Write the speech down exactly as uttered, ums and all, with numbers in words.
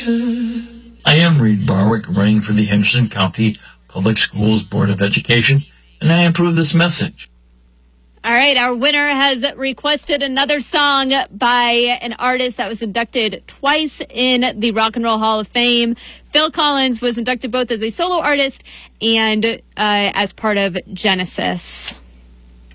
I am Reed Barwick, running for the Henderson County Public Schools Board of Education, and I approve this message. All right, our winner has requested another song by an artist that was inducted twice in the Rock and Roll Hall of Fame. Phil Collins was inducted both as a solo artist and uh, as part of Genesis.